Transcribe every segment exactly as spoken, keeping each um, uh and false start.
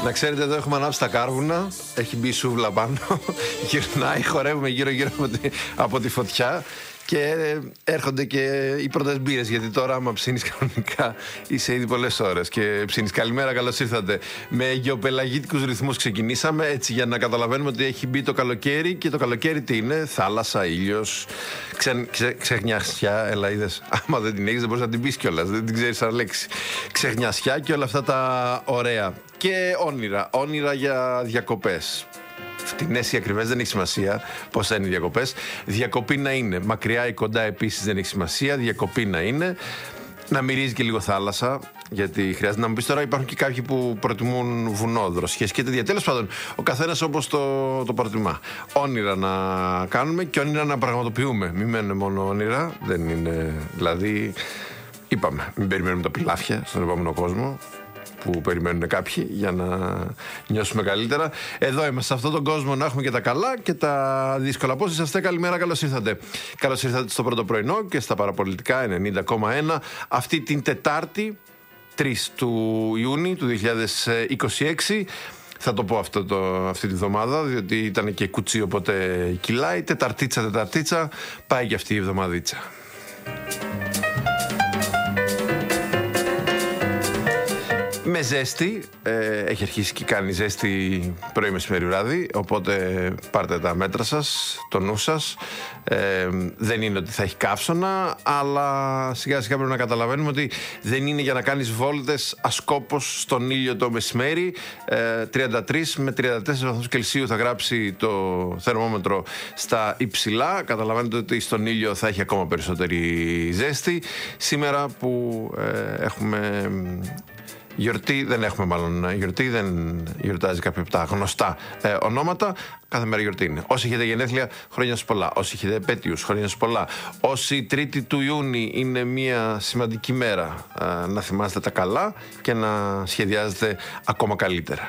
Να ξέρετε, εδώ έχουμε ανάψει τα κάρβουνα. Έχει μπει η σούβλα πάνω. Γυρνάει, χορεύουμε γύρω-γύρω από τη, από τη φωτιά. Και έρχονται και οι πρώτες μπύρες. Γιατί τώρα, άμα ψήνεις κανονικά, είσαι ήδη πολλές ώρες και ψήνεις. Καλημέρα, καλώς ήρθατε. Με γεωπελαγίτικους ρυθμούς ξεκινήσαμε, έτσι για να καταλαβαίνουμε ότι έχει μπει το καλοκαίρι. Και το καλοκαίρι τι είναι? Θάλασσα, ήλιος, ξε, ξε, ξεχνιασιά. Έλα, είδες. Άμα δεν την έχεις, δεν μπορείς να την πεις κιόλας. Δεν την ξέρεις σαν λέξη. Ξεχνιασιά και όλα αυτά τα ωραία. Και όνειρα. Όνειρα για διακοπές. Φτηνές ή ακριβές δεν έχει σημασία πόσα είναι οι διακοπές. Διακοπή να είναι. Μακριά ή κοντά επίσης δεν έχει σημασία. Διακοπή να είναι. Να μυρίζει και λίγο θάλασσα. Γιατί χρειάζεται να μου πεις τώρα, υπάρχουν και κάποιοι που προτιμούν βουνό, δροσιές και τέτοια. Τέλος πάντων, ο καθένας όπως το, το προτιμά. Όνειρα να κάνουμε και όνειρα να πραγματοποιούμε. Μην μένουν μόνο όνειρα. Δεν είναι. Δηλαδή, είπαμε, μην περιμένουμε τα πιλάφια στον επόμενο κόσμο που περιμένουν κάποιοι για να νιώσουμε καλύτερα. Εδώ είμαστε, σε αυτόν τον κόσμο, να έχουμε και τα καλά και τα δύσκολα. Πώς είσαστε? Καλημέρα, καλώς ήρθατε. Καλώς ήρθατε στο πρώτο πρωινό και στα παραπολιτικά ενενήντα κόμμα ένα. Αυτή την Τετάρτη, τρεις του Ιούνιου του δύο χιλιάδες είκοσι έξι. Θα το πω αυτό το, αυτή τη βδομάδα, διότι ήταν και κουτσί, οπότε κυλάει. Τεταρτίτσα, τεταρτίτσα, πάει και αυτή η εβδομαδίτσα. Με ζέστη, ε, έχει αρχίσει και κάνει ζέστη πρωί, μεσημέρι, βράδυ, οπότε πάρτε τα μέτρα σας, το νου σας. Ε, δεν είναι ότι θα έχει καύσωνα, αλλά σιγά σιγά πρέπει να καταλαβαίνουμε ότι δεν είναι για να κάνεις βόλτες ασκόπως στον ήλιο το μεσημέρι. Ε, τριάντα τρεις με τριάντα τέσσερα βαθμούς Κελσίου θα γράψει το θερμόμετρο στα υψηλά. Καταλαβαίνετε ότι στον ήλιο θα έχει ακόμα περισσότερη ζέστη. Σήμερα που ε, έχουμε γιορτή, δεν έχουμε μάλλον γιορτή, δεν γιορτάζει κάποια από τα γνωστά ε, ονόματα. Κάθε μέρα γιορτή είναι. Όσοι έχετε γενέθλια, χρόνια σας πολλά. Όσοι έχετε επέτειους, χρόνια σας πολλά. Όσοι τρίτη του Ιούνιου είναι μια σημαντική μέρα, ε, να θυμάστε τα καλά και να σχεδιάζετε ακόμα καλύτερα.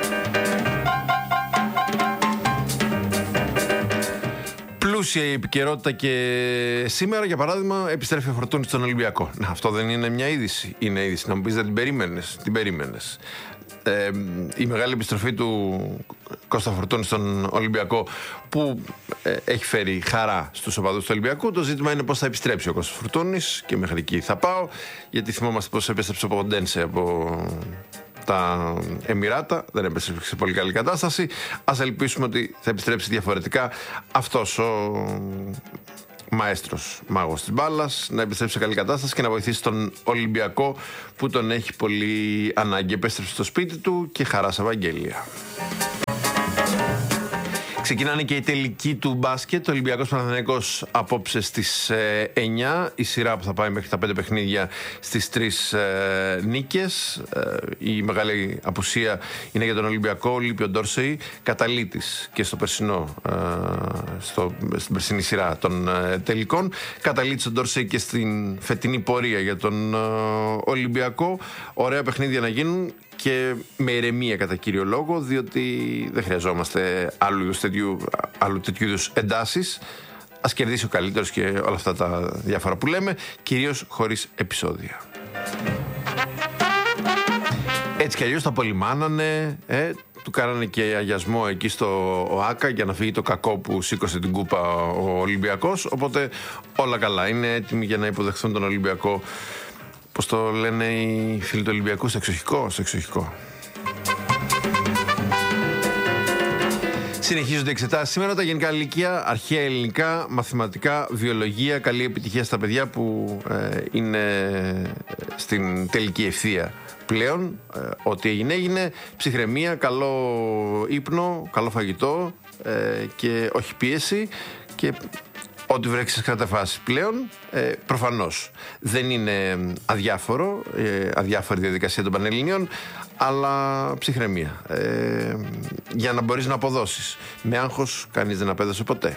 Πλούσια η επικαιρότητα και σήμερα, για παράδειγμα, επιστρέφει ο Φορτούνης στον Ολυμπιακό. Να, αυτό δεν είναι μια είδηση? Είναι είδηση. Να μου πεις, δεν την περίμενες? Την περίμενες. Ε, η μεγάλη επιστροφή του Κώστα Φορτούνη στον Ολυμπιακό, που ε, έχει φέρει χαρά στους οπαδούς του Ολυμπιακού. Το ζήτημα είναι πώς θα επιστρέψει ο Κώστας Φορτούνης, και μέχρι εκεί θα πάω, γιατί θυμόμαστε πώς επέστρεψε ο Ποντένσε από τα Εμιράτα, δεν επέστρεψε σε πολύ καλή κατάσταση. Ας ελπίσουμε ότι θα επιστρέψει διαφορετικά αυτός ο μαέστρος, μάγος της μπάλας, να επιστρέψει σε καλή κατάσταση και να βοηθήσει τον Ολυμπιακό που τον έχει πολύ ανάγκη. Επέστρεψε στο σπίτι του και χαρά σε Ευαγγέλια. Ξεκινάνε και οι τελικοί του μπάσκετ. Ο Ολυμπιακός Παναθηναϊκός απόψε στις ε, εννιά. Η σειρά που θα πάει μέχρι τα πέντε παιχνίδια στις τρεις ε, νίκες. Ε, η μεγάλη απουσία είναι για τον Ολυμπιακό. Λείπει ο Ντόρσεϊ, καταλήτης και στο περσινό, ε, στο, στην περσινή σειρά των ε, τελικών. Καταλήτης ο Ντόρσεϊ και στην φετινή πορεία για τον ε, Ολυμπιακό. Ωραία παιχνίδια να γίνουν και με ηρεμία κατά κύριο λόγο, διότι δεν χρειαζόμαστε άλλου τέτοιου, άλλου τέτοιου είδους εντάσεις. Ας κερδίσει ο καλύτερος και όλα αυτά τα διάφορα που λέμε, κυρίως χωρίς επεισόδια. Έτσι κι αλλιώς τα πολυμάνανε, ε, του κάνανε και αγιασμό εκεί στο ΟΑΚΑ για να φύγει το κακό που σήκωσε την κούπα ο Ολυμπιακός, οπότε όλα καλά, είναι έτοιμοι για να υποδεχθούν τον Ολυμπιακό. Πώς το λένε οι φίλοι του Ολυμπιακού, στο εξοχικό, στο εξοχικό. Συνεχίζονται οι εξετάσεις σήμερα, τα γενικά λύκεια, αρχαία ελληνικά, μαθηματικά, βιολογία. Καλή επιτυχία στα παιδιά που ε, είναι στην τελική ευθεία πλέον. Ε, ό,τι έγινε έγινε, ψυχραιμία, καλό ύπνο, καλό φαγητό ε, και όχι πίεση και ό,τι βρέξεις καταφάσεις πλέον. Ε, προφανώς δεν είναι αδιάφορο, ε, αδιάφορη διαδικασία των Πανελληνίων, αλλά ψυχραιμία. Ε, για να μπορείς να αποδώσεις. Με άγχος κανείς δεν απέδωσε ποτέ.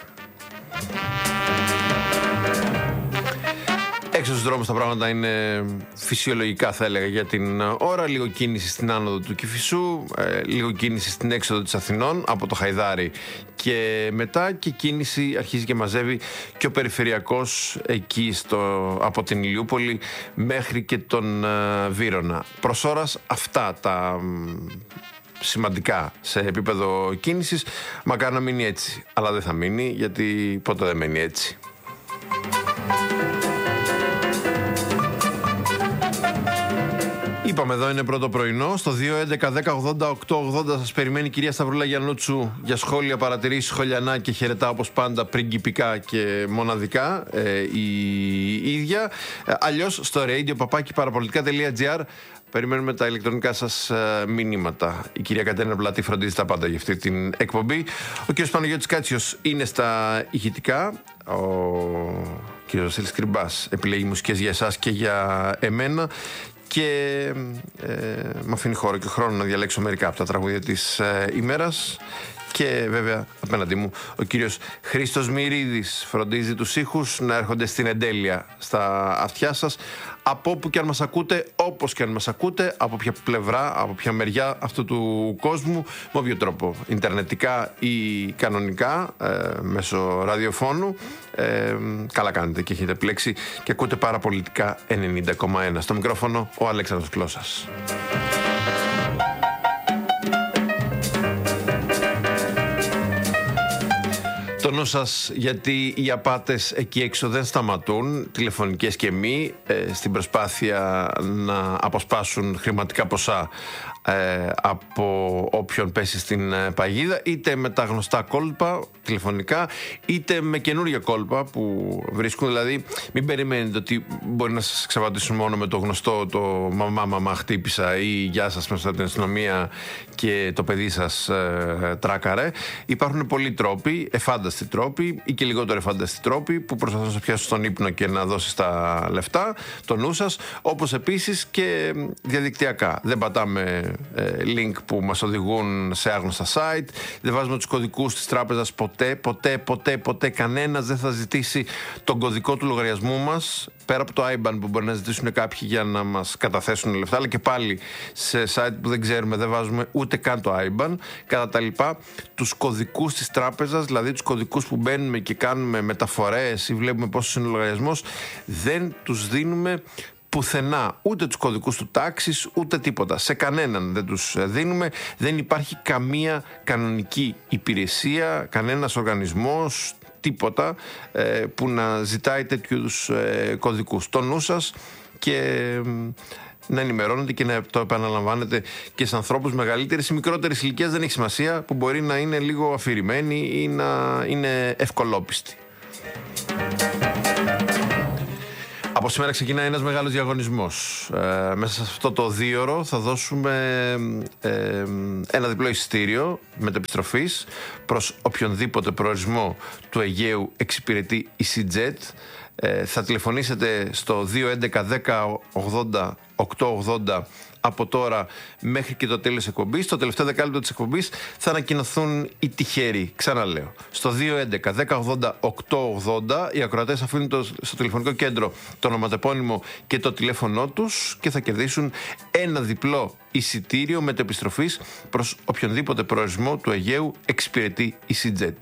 Έξω στους δρόμους τα πράγματα είναι φυσιολογικά, θα έλεγα, για την ώρα. Λίγο κίνηση στην άνοδο του Κηφισού, ε, λίγο κίνηση στην έξοδο της Αθηνών από το Χαϊδάρι και μετά, και κίνηση αρχίζει και μαζεύει και ο περιφερειακός εκεί στο, από την Ηλιούπολη μέχρι και τον ε, Βύρωνα. Προς ώρας αυτά τα σημαντικά σε επίπεδο κίνησης. Μακάρι να μείνει έτσι, αλλά δεν θα μείνει, γιατί ποτέ δεν μένει έτσι. Είπαμε, εδώ είναι πρώτο πρωινό. Στο δύο έντεκα δέκα ογδόντα οκτώ ογδόντα σας περιμένει η κυρία Σταυρούλα Γιαννούτσου για σχόλια, παρατηρήσεις, σχολιανά και χαιρετά όπως πάντα πριγκιπικά και μοναδικά ε, η ίδια. Ε, αλλιώς στο radio παπάκι παραπολιτικά τελεία τζι άρ περιμένουμε τα ηλεκτρονικά σας ε, μηνύματα. Η κυρία Κατέρινα Πλατή φροντίζει τα πάντα για αυτή την εκπομπή. Ο κύριος Παναγιώτης Κάτσιος είναι στα ηχητικά. Ο κύριος Βασίλης Κρυμπάς επιλέγει μουσικές για εσάς και για εμένα. Και ε, μου αφήνει χώρο και χρόνο να διαλέξω μερικά από τα τραγούδια της ε, ημέρας. Και βέβαια απέναντί μου ο κύριος Χρήστος Μυρίδης φροντίζει τους ήχους να έρχονται στην εντέλεια στα αυτιά σας, από όπου και αν μας ακούτε, όπως και αν μας ακούτε, από ποια πλευρά, από ποια μεριά αυτού του κόσμου, με όποιο τρόπο, ιντερνετικά ή κανονικά, ε, μέσω ραδιοφώνου. Ε, καλά κάνετε και έχετε επιλέξει και ακούτε Παραπολιτικά ενενήντα κόμμα ένα. Στο μικρόφωνο ο Αλέξανδρος Κλώσας. Το νου σας, γιατί οι απάτες εκεί έξω δεν σταματούν, τηλεφωνικές και μη, ε, στην προσπάθεια να αποσπάσουν χρηματικά ποσά ε, από όποιον πέσει στην ε, παγίδα, είτε με τα γνωστά κόλπα τηλεφωνικά, είτε με καινούργια κόλπα που βρίσκουν. Δηλαδή, μην περιμένετε ότι μπορεί να σας ξαπατήσουν μόνο με το γνωστό το μαμά μαμά χτύπησα ή γεια σας μέσα στην αστυνομία και το παιδί σας ε, τράκαρε. Υπάρχουν πολλοί τρόποι, εφάνταστοι τρόποι ή και λιγότερο εφάνταστοι τρόποι, που προσπαθούν να σε πιάσουν στον ύπνο και να δώσεις τα λεφτά, το νου σας, όπως επίσης και διαδικτυακά. Δεν πατάμε ε, link που μας οδηγούν σε άγνωστα site, δεν βάζουμε τους κωδικούς της τράπεζας ποτέ, ποτέ, ποτέ, ποτέ. Κανένας δεν θα ζητήσει τον κωδικό του λογαριασμού μας, πέρα από το άι μπαν που μπορεί να ζητήσουν κάποιοι για να μας καταθέσουν λεφτά, αλλά και πάλι σε site που δεν ξέρουμε δεν βάζουμε ούτε καν το άι μπαν. Κατά τα λοιπά, τους κωδικούς της τράπεζας, δηλαδή τους κωδικούς που μπαίνουμε και κάνουμε μεταφορές ή βλέπουμε πόσος είναι ο λογαριασμός, δεν τους δίνουμε πουθενά, ούτε τους κωδικούς του τάξης, ούτε τίποτα. Σε κανέναν δεν τους δίνουμε. Δεν υπάρχει καμία κανονική υπηρεσία, κανένας οργανισμός, τίποτα ε, που να ζητάει τέτοιου είδους ε, κωδικούς. Το νου σας και ε, να ενημερώνετε και να το επαναλαμβάνετε και σε ανθρώπους μεγαλύτερης ή μικρότερης ηλικίας, δεν έχει σημασία, που μπορεί να είναι λίγο αφηρημένοι ή να είναι ευκολόπιστοι. Από σήμερα ξεκινάει ένας μεγάλος διαγωνισμός. Ε, μέσα σε αυτό το δίωρο θα δώσουμε ε, ένα διπλό εισιτήριο μετεπιστροφής προς οποιονδήποτε προορισμό του Αιγαίου εξυπηρετεί η Σιτζέτ. Ε, θα τηλεφωνήσετε στο δύο έντεκα δέκα ογδόντα οκτώ ογδόντα από τώρα μέχρι και το τέλος της εκπομπής. Στο τελευταίο δεκάλεπτο της εκπομπής θα ανακοινωθούν οι τυχεροί. Ξαναλέω, στο δύο έντεκα δέκα ογδόντα οκτώ ογδόντα οι ακροατές αφήνουν το, στο τηλεφωνικό κέντρο το ονοματεπώνυμο και το τηλέφωνό τους και θα κερδίσουν ένα διπλό εισιτήριο μετεπιστροφής προς οποιονδήποτε προορισμό του Αιγαίου εξυπηρετεί η Σιτζέτ.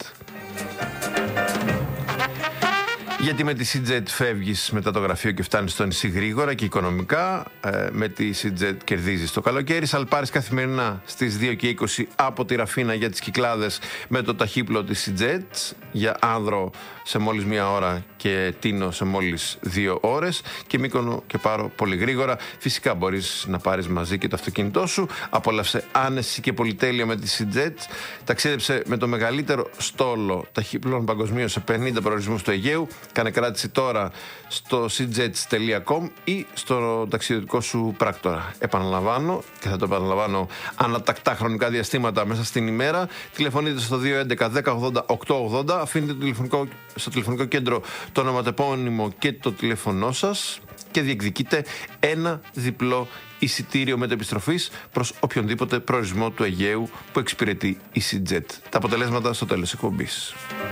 Γιατί με τη Σιτζέτ φεύγεις μετά το γραφείο και φτάνεις στο νησί γρήγορα και οικονομικά. Ε, με τη Σιτζέτ κερδίζεις το καλοκαίρι. Σαλπάρεις καθημερινά στις δύο και είκοσι από τη Ραφίνα για τις Κυκλάδες με το ταχύπλο της Σιτζέτ. Για Άνδρο σε μόλις μία ώρα και Τίνο σε μόλις δύο ώρες. Και Μύκονο και Πάρο πολύ γρήγορα. Φυσικά μπορείς να πάρεις μαζί και το αυτοκίνητό σου. Απόλαυσε άνεση και πολυτέλεια με τη Σιτζέτ. Ταξίδεψε με το μεγαλύτερο στόλο ταχύπλων παγκοσμίως σε πενήντα προορισμούς του Αιγαίου. Κάνε κράτηση τώρα στο σιτζέτς τελεία κομ ή στο ταξιδιωτικό σου πράκτορα. Επαναλαμβάνω και θα το επαναλαμβάνω ανατακτά χρονικά διαστήματα μέσα στην ημέρα. Τηλεφωνείτε στο δύο έντεκα δέκα ογδόντα οκτώ ογδόντα, αφήνετε το τηλεφωνικό, στο τηλεφωνικό κέντρο το ονοματεπώνυμο και το τηλέφωνό σας και διεκδικείτε ένα διπλό εισιτήριο μετεπιστροφής προς οποιονδήποτε προορισμό του Αιγαίου που εξυπηρετεί η Σιτζέτ. Τα αποτελέσματα στο τέλος εκπομπής.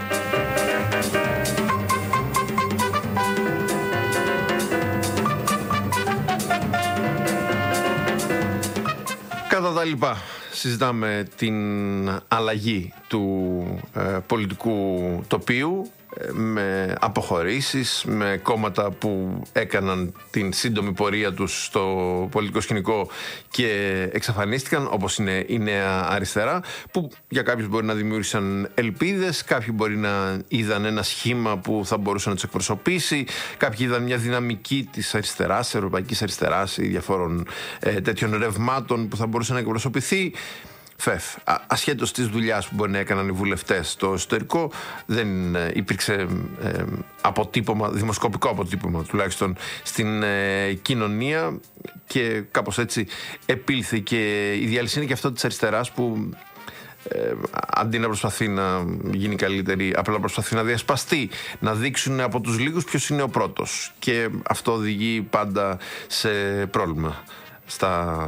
Κατά τα λοιπά, συζητάμε την αλλαγή του ε, πολιτικού τοπίου. με αποχωρήσεις, με κόμματα που έκαναν την σύντομη πορεία τους στο πολιτικό σκηνικό και εξαφανίστηκαν, όπως είναι η Νέα Αριστερά, που για κάποιους μπορεί να δημιούργησαν ελπίδες, κάποιοι μπορεί να είδαν ένα σχήμα που θα μπορούσε να τους εκπροσωπήσει, κάποιοι είδαν μια δυναμική της αριστεράς, ευρωπαϊκής αριστεράς ή διαφόρων ε, τέτοιων ρευμάτων που θα μπορούσε να εκπροσωπηθεί. Φεφ, ασχέτως της δουλειάς που μπορεί να έκαναν οι βουλευτές στο εσωτερικό, δεν ε, υπήρξε ε, αποτύπωμα, δημοσκοπικό αποτύπωμα τουλάχιστον στην ε, κοινωνία, και κάπως έτσι επήλθε και η διάλυση. Είναι και αυτό της αριστεράς που ε, αντί να προσπαθεί να γίνει καλύτερη, απλά προσπαθεί να διασπαστεί, να δείξουν από τους λίγους ποιος είναι ο πρώτος, και αυτό οδηγεί πάντα σε πρόβλημα στα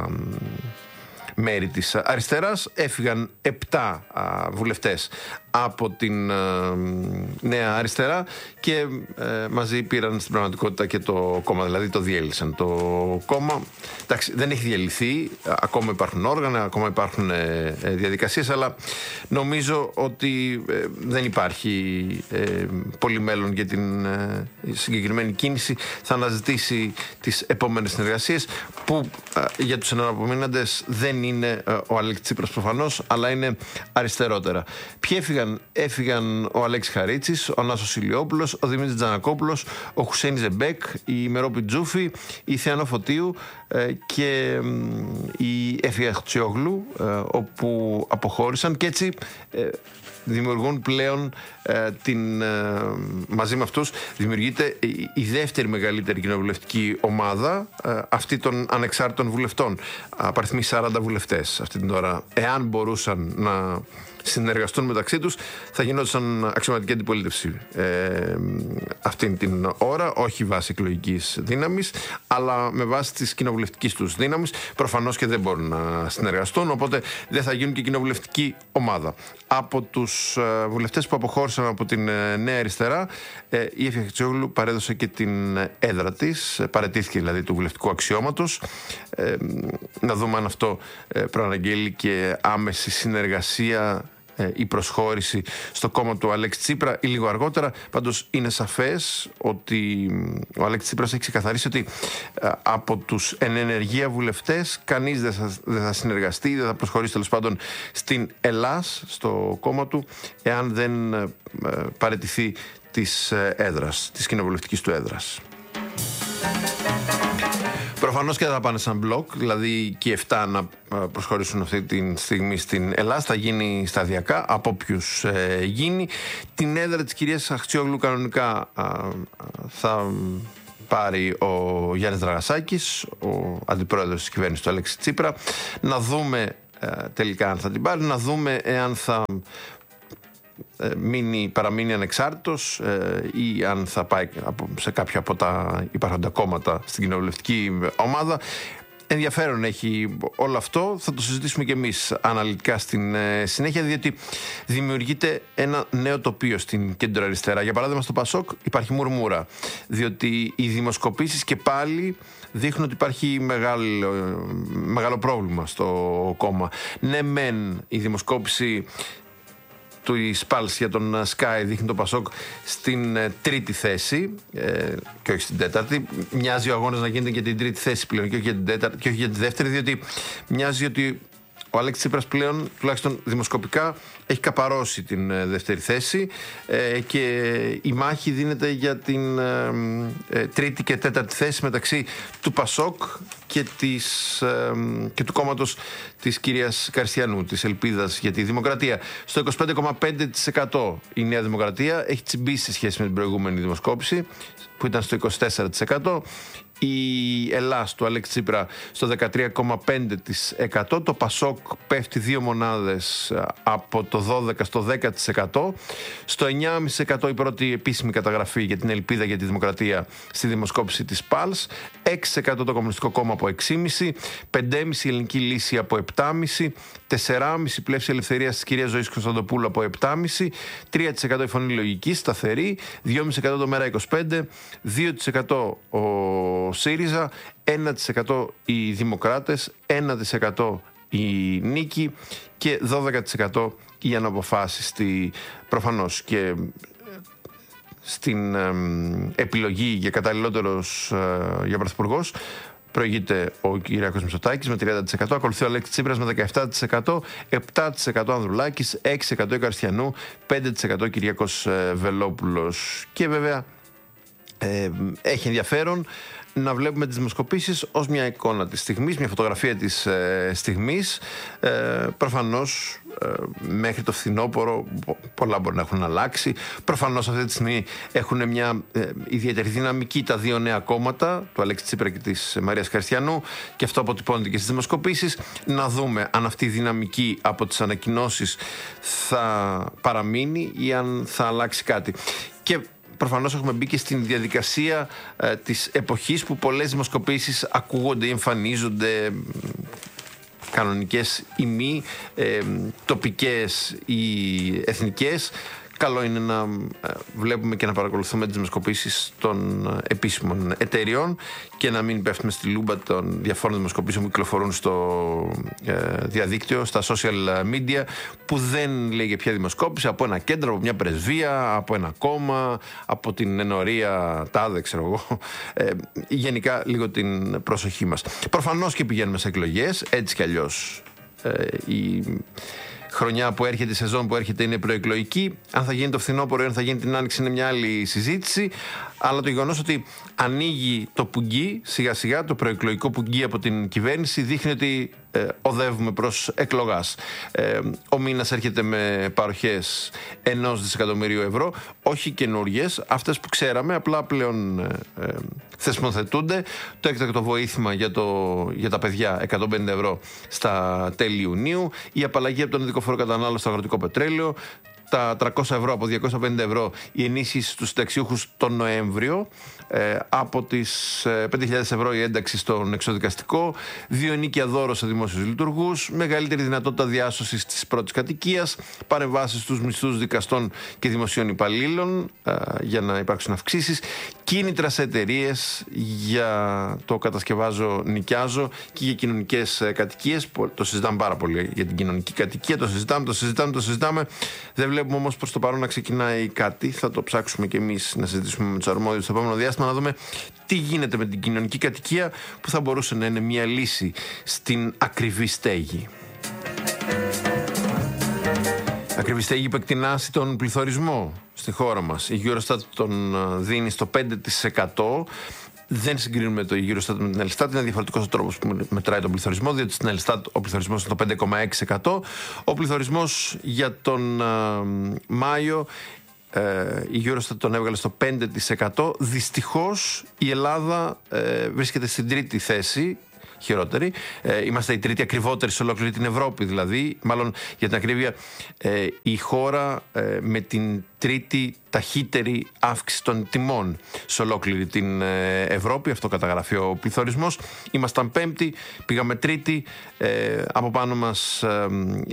μέρη της αριστεράς. Έφυγαν επτά α, βουλευτές από την α, Νέα Αριστερά και ε, μαζί πήραν στην πραγματικότητα και το κόμμα, δηλαδή το διέλυσαν το κόμμα. Εντάξει, δεν έχει διαλυθεί, ακόμα υπάρχουν όργανα, ακόμα υπάρχουν ε, ε, διαδικασίες, αλλά νομίζω ότι ε, δεν υπάρχει ε, πολύ μέλλον για την ε, συγκεκριμένη κίνηση. Θα αναζητήσει τις επόμενες συνεργασίες που ε, για τους εναπομείναντες δεν είναι ε, ο Αλέξης Τσίπρας προφανώς, αλλά είναι αριστερότερα. Ποιοι έφυγαν? Έφυγαν ο Αλέξης Χαρίτσης, ο Νάσος Ηλιόπουλος, ο Δημήτρης Τζανακόπουλος, ο Χουσέιν Ζεμπέκ, η Μερόπη Τζούφη, η Θεάνο Φωτίου ε, και ε, η Έφη Αχτσιόγλου, ε, όπου αποχώρησαν, και έτσι ε, δημιουργούν πλέον ε, την, ε, μαζί με αυτούς δημιουργείται η, η δεύτερη μεγαλύτερη κοινοβουλευτική ομάδα, ε, αυτή των ανεξάρτητων βουλευτών. Απαριθμεί σαράντα βουλευτές αυτή την ώρα. Εάν μπορούσαν να συνεργαστούν μεταξύ τους, θα γινόταν αξιωματική αντιπολίτευση ε, αυτήν την ώρα, όχι βάσει εκλογικής δύναμης, αλλά με βάση της κοινοβουλευτικής τους δύναμης. Προφανώς και δεν μπορούν να συνεργαστούν, οπότε δεν θα γίνουν και κοινοβουλευτική ομάδα. Από τους ε, βουλευτές που αποχώρησαν από την ε, Νέα Αριστερά, ε, η Έφη Αχτσιόγλου παρέδωσε και την έδρα της, ε, παραιτήθηκε δηλαδή του βουλευτικού αξιώματος. Ε, να δούμε αν αυτό ε, προαναγγέλει και άμεση συνεργασία η προσχώρηση στο κόμμα του Αλέξη Τσίπρα ή λίγο αργότερα. Πάντως είναι σαφές ότι ο Αλέξης Τσίπρας έχει ξεκαθαρίσει ότι από τους εν ενεργεία βουλευτές κανείς δεν θα, δεν θα συνεργαστεί, δεν θα προσχωρήσει τέλος πάντων στην Ελλάς, στο κόμμα του, εάν δεν παραιτηθεί της έδρας, της κοινοβουλευτικής του έδρας. Προφανώς και θα πάνε σαν μπλοκ, δηλαδή και οι εφτά να προσχωρήσουν αυτή τη στιγμή στην Ελλάδα. Θα γίνει σταδιακά, από όποιους ε, γίνει. Την έδρα της κυρίας Αχτσιόγλου κανονικά α, α, θα πάρει ο Γιάννης Δραγασάκης, ο αντιπρόεδρος της κυβέρνησης του Αλέξη Τσίπρα. Να δούμε ε, τελικά αν θα την πάρει, να δούμε εάν θα μείνει, παραμείνει ανεξάρτητος ε, ή αν θα πάει σε κάποια από τα υπάρχοντα κόμματα στην κοινοβουλευτική ομάδα. Ενδιαφέρον έχει όλο αυτό, θα το συζητήσουμε και εμείς αναλυτικά στην ε, συνέχεια, διότι δημιουργείται ένα νέο τοπίο στην κέντρο αριστερά. Για παράδειγμα στο Πασόκ υπάρχει μουρμούρα, διότι οι δημοσκοπήσεις και πάλι δείχνουν ότι υπάρχει μεγάλο, μεγάλο πρόβλημα στο κόμμα. Ναι μεν η δημοσκόπηση του Σπάλς για τον Sky δείχνει το Πασόκ στην ε, τρίτη θέση ε, και όχι στην τέταρτη. Μοιάζει ο αγώνας να γίνεται για την τρίτη θέση πλέον και όχι για την τέταρτη και όχι για τη δεύτερη, διότι μοιάζει ότι ο Αλέξης Τσίπρας πλέον, τουλάχιστον δημοσκοπικά, έχει καπαρώσει την ε, δεύτερη θέση ε, και η μάχη δίνεται για την ε, ε, τρίτη και τέταρτη θέση μεταξύ του Πασόκ και, της, ε, και του κόμματος της κυρίας Καριστιανού, της Ελπίδας για τη Δημοκρατία. Στο είκοσι πέντε κόμμα πέντε τοις εκατό η Νέα Δημοκρατία έχει τσιμπήσει σε σχέση με την προηγούμενη δημοσκόπηση, που ήταν στο είκοσι τέσσερα τοις εκατό. Η Ελλάς του Αλέξη Τσίπρα στο δεκατρία κόμμα πέντε τοις εκατό. Το Πασόκ πέφτει δύο μονάδες από το δώδεκα στο δέκα τοις εκατό. Στο εννιά κόμμα πέντε τοις εκατό η πρώτη επίσημη καταγραφή για την Ελπίδα για τη Δημοκρατία στη δημοσκόπηση της Πάλς. έξι τοις εκατό το Κομμουνιστικό Κόμμα από έξι κόμμα πέντε τοις εκατό. πέντε κόμμα πέντε τοις εκατό η Ελληνική Λύση από επτά κόμμα πέντε τοις εκατό. τέσσερα κόμμα πέντε τοις εκατό Πλεύση Ελευθερίας της κυρίας Ζωής Κωνσταντοπούλου από επτά κόμμα πέντε τοις εκατό. τρία τοις εκατό η Φωνή Λογικής, σταθερή. δύο κόμμα πέντε τοις εκατό το Μέρα είκοσι πέντε. δύο τοις εκατό ο ΣΥΡΙΖΑ. ένα τοις εκατό οι Δημοκράτες. ένα τοις εκατό η Νίκη και δώδεκα τοις εκατό οι αναποφάσιστοι. Προφανώς και στην ε, επιλογή για καταλληλότερος ε, για πρωθυπουργός. Προηγείται ο Κυριάκος Μητσοτάκης με τριάντα τοις εκατό, ακολουθεί ο Αλέξης Τσίπρας με δεκαεπτά τοις εκατό, επτά τοις εκατό Ανδρουλάκης, έξι τοις εκατό Καριστιανού, πέντε τοις εκατό Κυριάκος ε, Βελόπουλος. Και βέβαια ε, έχει ενδιαφέρον να βλέπουμε τις δημοσκοπήσεις ως μια εικόνα της στιγμής, μια φωτογραφία της ε, στιγμής. Ε, προφανώς ε, μέχρι το φθινόπωρο πολλά μπορεί να έχουν αλλάξει. Προφανώς αυτή τη στιγμή έχουν μια ε, ιδιαίτερη δυναμική τα δύο νέα κόμματα, του Αλέξη Τσίπρα και της Μαρίας Χριστιανού, και αυτό αποτυπώνεται και στις δημοσκοπήσεις. Να δούμε αν αυτή η δυναμική από τις ανακοινώσεις θα παραμείνει ή αν θα αλλάξει κάτι. Και προφανώς έχουμε μπει και στην διαδικασία ε, της εποχής που πολλές δημοσκοπήσεις ακούγονται ή εμφανίζονται κανονικές ή μη, ε, τοπικές ή εθνικές. Καλό είναι να ε, βλέπουμε και να παρακολουθούμε τις δημοσκοπήσεις των ε, επίσημων εταιριών και να μην πέφτουμε στη λούμπα των διαφόρων δημοσκοπήσεων που κυκλοφορούν στο ε, διαδίκτυο, στα social media, που δεν λέει για ποια δημοσκόπηση, από ένα κέντρο, από μια πρεσβεία, από ένα κόμμα, από την ενορία τάδε, ξέρω εγώ. Ε, γενικά λίγο την προσοχή μας. Προφανώς και πηγαίνουμε σε εκλογές, έτσι κι αλλιώς. Ε, η χρονιά που έρχεται, η σεζόν που έρχεται είναι προεκλογική. Αν θα γίνει το φθινόπωρο ή αν θα γίνει την άνοιξη είναι μια άλλη συζήτηση. Αλλά το γεγονός ότι ανοίγει το πουγγί σιγά σιγά, το προεκλογικό πουγγί από την κυβέρνηση, δείχνει ότι ε, οδεύουμε προς εκλογάς. Ε, ο μήνας έρχεται με παροχές ενός δισεκατομμυρίου ευρώ, όχι καινούριες, αυτές που ξέραμε, απλά πλέον ε, ε, θεσμοθετούνται. Το έκτακτο βοήθημα για, το, για τα παιδιά, εκατόν πενήντα ευρώ στα τέλη Ιουνίου, η απαλλαγή από τον ειδικό φόρο κατανάλωση στο αγροτικό πετρέλαιο, τα τριακόσια ευρώ από διακόσια πενήντα ευρώ, η ενίσχυση στους συνταξιούχους τον Νοέμβριο, ε, από τις ε, πέντε χιλιάδες ευρώ η ένταξη στον εξωδικαστικό, δύο ενίκια δώρο σε δημόσιους λειτουργούς, μεγαλύτερη δυνατότητα διάσωσης της πρώτης κατοικίας, παρεμβάσεις στους μισθούς δικαστών και δημοσίων υπαλλήλων ε, για να υπάρξουν αυξήσεις, κίνητρα σε εταιρείες για το κατασκευάζω, νοικιάζω και για κοινωνικές ε, κατοικίες. Το συζητάμε πάρα πολύ για την κοινωνική κατοικία, το συζητάμε, το συζητάμε, το συζητάμε. Δεν βλέπουμε όμως προς το παρόν να ξεκινάει κάτι. Θα το ψάξουμε κι εμείς να συζητήσουμε με τους αρμόδιους στο επόμενο διάστημα, να δούμε τι γίνεται με την κοινωνική κατοικία, που θα μπορούσε να είναι μια λύση στην ακριβή στέγη. Ακριβή στέγη που εκτινάσει τον πληθωρισμό στη χώρα μας. Η Eurostat τον δίνει στο πέντε τοις εκατό. Δεν συγκρίνουμε το Eurostat με την Ελστάτ, είναι διαφορετικός ο τρόπος που μετράει τον πληθωρισμό, διότι στην Ελστάτ ο πληθωρισμός είναι το πέντε κόμμα έξι τοις εκατό. Ο πληθωρισμός για τον uh, Μάιο, uh, η Eurostat τον έβγαλε στο πέντε τοις εκατό. Δυστυχώς η Ελλάδα uh, βρίσκεται στην τρίτη θέση, χειρότερη. Ε, είμαστε η τρίτη ακριβότερη σε ολόκληρη την Ευρώπη, δηλαδή, μάλλον για την ακρίβεια, ε, η χώρα ε, με την τρίτη ταχύτερη αύξηση των τιμών σε ολόκληρη την ε, Ευρώπη. Αυτό καταγραφεί ο πληθωρισμός. Ήμασταν πέμπτη, πήγαμε τρίτη. Ε, από πάνω μας ε,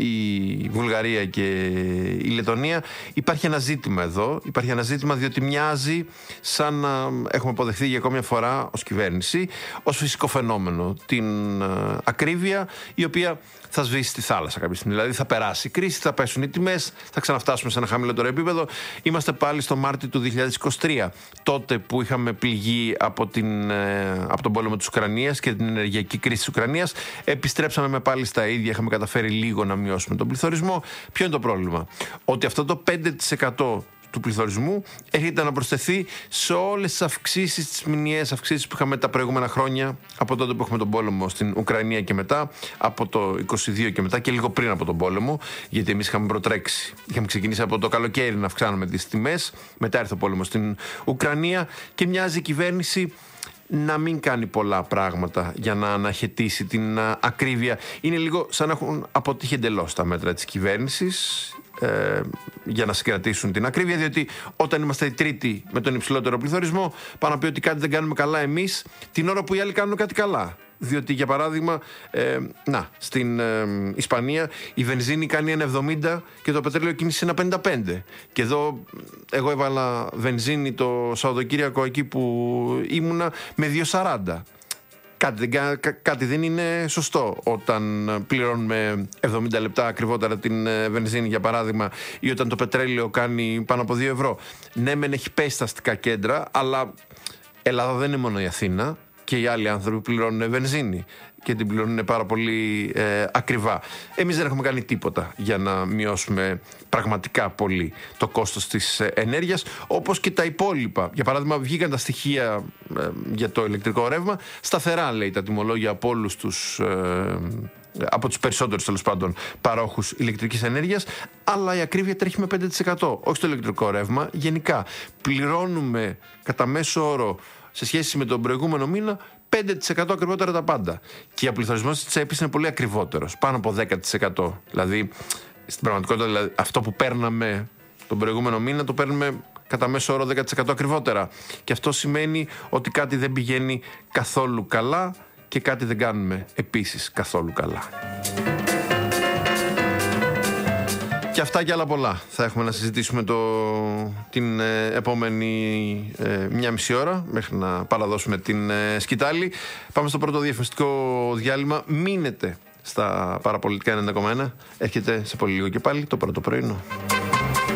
η Βουλγαρία και η Λετωνία. Υπάρχει ένα ζήτημα εδώ. Υπάρχει ένα ζήτημα διότι μοιάζει σαν να έχουμε αποδεχθεί για ακόμη μια φορά ως κυβέρνηση, ως φυσικό φαινόμενο, την ε, ακρίβεια, η οποία θα σβήσει στη θάλασσα κάποια στιγμή. Δηλαδή θα περάσει η κρίση, θα πέσουν οι τιμές, θα ξαναφτάσουμε σε ένα χαμηλότερο επίπεδο. Είμαστε πάλι στο Μάρτιο του δύο χιλιάδες είκοσι τρία, τότε που είχαμε πληγεί από, την, από τον πόλεμο της Ουκρανίας και την ενεργειακή κρίση της Ουκρανίας. Επιστρέψαμε με πάλι στα ίδια, είχαμε καταφέρει λίγο να μειώσουμε τον πληθωρισμό. Ποιο είναι το πρόβλημα? Ότι αυτό το πέντε τοις εκατό του πληθωρισμού έρχεται να προσθεθεί σε όλες τις αυξήσεις, τις μηνιαίες αυξήσεις που είχαμε τα προηγούμενα χρόνια, από τότε που έχουμε τον πόλεμο στην Ουκρανία και μετά, από το είκοσι δύο και μετά και λίγο πριν από τον πόλεμο, γιατί εμείς είχαμε προτρέξει. Είχαμε ξεκινήσει από το καλοκαίρι να αυξάνουμε τις τιμές, μετά ήρθε ο πόλεμος στην Ουκρανία και μοιάζει η κυβέρνηση να μην κάνει πολλά πράγματα για να αναχαιτήσει την ακρίβεια. Είναι λίγο σαν να έχουν αποτύχει εντελώς τα μέτρα της κυβέρνησης ε, για να συγκρατήσουν την ακρίβεια, διότι όταν είμαστε οι τρίτοι με τον υψηλότερο πληθωρισμό, πάνω να πει ότι κάτι δεν κάνουμε καλά εμείς, την ώρα που οι άλλοι κάνουν κάτι καλά. Διότι, για παράδειγμα, ε, να, στην ε, Ισπανία η βενζίνη κάνει ένα εβδομήντα και το πετρέλαιο κίνηση ένα πενήντα πέντε. Και εδώ εγώ έβαλα βενζίνη το Σαββατοκύριακο εκεί που ήμουνα με δύο σαράντα. κάτι, δεν, κά, κάτι δεν είναι σωστό όταν πληρώνουμε εβδομήντα λεπτά ακριβότερα την βενζίνη, για παράδειγμα, ή όταν το πετρέλαιο κάνει πάνω από δύο ευρώ. Ναι, μεν έχει πέσει στα αστικά κέντρα, αλλά Ελλάδα δεν είναι μόνο η Αθήνα. Και οι άλλοι άνθρωποι πληρώνουν βενζίνη και την πληρώνουν πάρα πολύ ε, ακριβά. Εμείς δεν έχουμε κάνει τίποτα για να μειώσουμε πραγματικά πολύ το κόστος της ε, ενέργειας, όπως και τα υπόλοιπα. Για παράδειγμα, βγήκαν τα στοιχεία ε, για το ηλεκτρικό ρεύμα. Σταθερά, λέει, τα τιμολόγια από όλους τους... Ε, από τους περισσότερους, τέλος πάντων, παρόχους ηλεκτρικής ενέργειας, αλλά η ακρίβεια τρέχει με πέντε τοις εκατό. Όχι στο ηλεκτρικό ρεύμα, γενικά. Πληρώνουμε κατά μέσο όρο, σε σχέση με τον προηγούμενο μήνα, πέντε τοις εκατό ακριβότερα τα πάντα. Και ο πληθωρισμός της τσέπης είναι πολύ ακριβότερος, πάνω από δέκα τοις εκατό. Δηλαδή, στην πραγματικότητα, δηλαδή, αυτό που παίρναμε τον προηγούμενο μήνα, το παίρνουμε κατά μέσο όρο δέκα τοις εκατό ακριβότερα. Και αυτό σημαίνει ότι κάτι δεν πηγαίνει καθόλου καλά και κάτι δεν κάνουμε επίσης καθόλου καλά. Και αυτά και άλλα πολλά θα έχουμε να συζητήσουμε το, την ε, επόμενη ε, μια μισή ώρα, μέχρι να παραδώσουμε την ε, σκητάλη. Πάμε στο πρώτο διαφημιστικό διάλειμμα. Μείνετε στα παραπολιτικά ενενήντα κόμμα ένα. Έρχεται σε πολύ λίγο και πάλι το πρώτο πρωινό.